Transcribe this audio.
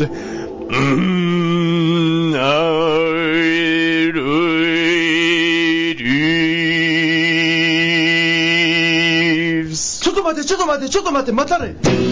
で、 ちょっと待って、待たれ。